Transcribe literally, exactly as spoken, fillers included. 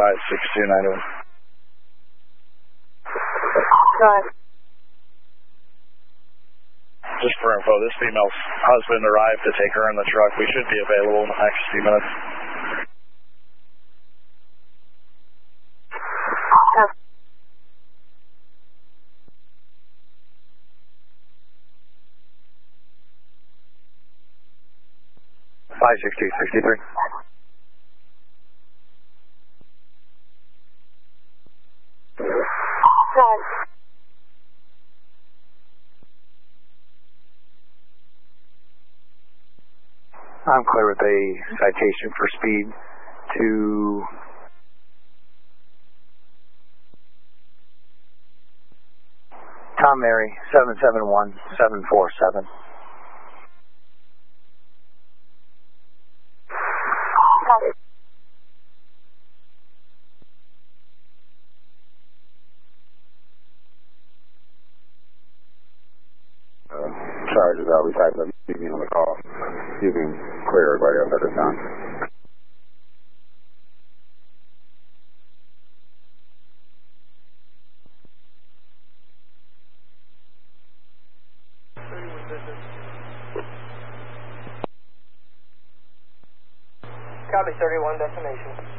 five six two nine one. Go ahead. Just for info, this female's husband arrived to take her in the truck. We should be available in the next few minutes. Okay. five six two six three. Go ahead. I'm clear with a citation for speed to Tom Mary seven seven one seven four seven. Okay. Uh, charge is out. We type up. You can on the call. You can clear everybody else at this time. Copy thirty-one destination.